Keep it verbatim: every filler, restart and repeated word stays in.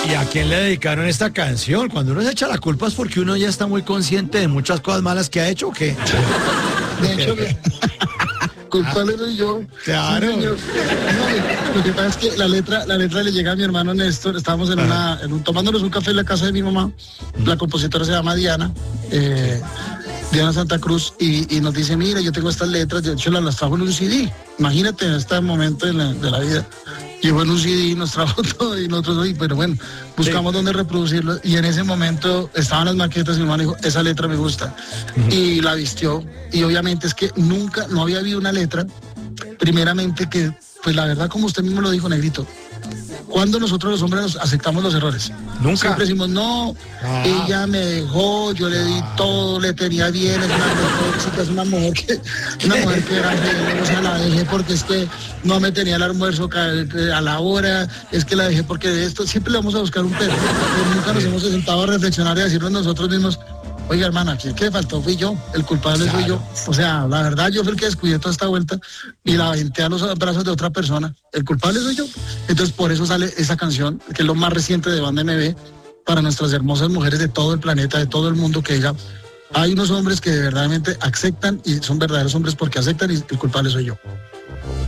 ¿Y a quién le dedicaron esta canción? Cuando uno se echa la culpa es porque uno ya está muy consciente de muchas cosas malas que ha hecho, ¿o qué? De hecho, culpable soy yo. Claro. Sí, señor. No, lo que pasa es que la letra, la letra le llega a mi hermano Néstor. Estábamos en una, en un, tomándonos un café en la casa de mi mamá. La compositora se llama Diana. Eh, Diana Santa Cruz, y, y nos dice, mira, yo tengo estas letras, de hecho las, las trajo en un C D. Imagínate en este momento de la, de la vida. Llegó en un C D, nos trajo todo y nosotros, oye, pero bueno, buscamos sí. dónde reproducirlo, y en ese momento estaban las maquetas y mi hermano dijo, esa letra me gusta, uh-huh. y la vistió, y obviamente es que nunca, no había habido una letra, primeramente que, pues la verdad, como usted mismo lo dijo, Negrito, cuando nosotros los hombres aceptamos los errores. Nunca. Siempre decimos, no, ah. ella me dejó, yo le di ah. todo, le tenía bien, es una mujer tóxica, es una mujer que, una mujer que era bien, o sea, la dejé porque es que no me tenía el almuerzo a la hora, es que la dejé porque de esto, siempre le vamos a buscar un pero, pero nunca nos hemos sentado a reflexionar y a decirnos nosotros mismos, oiga, hermana, ¿qué, qué faltó? Fui yo, el culpable claro. fui yo. O sea, la verdad, yo fui el que descuidé toda esta vuelta y la aventé a los brazos de otra persona. El culpable soy yo. Entonces, por eso sale esa canción, que es lo más reciente de Banda M B, para nuestras hermosas mujeres de todo el planeta, de todo el mundo, que diga, hay unos hombres que verdaderamente aceptan y son verdaderos hombres porque aceptan y el culpable soy yo.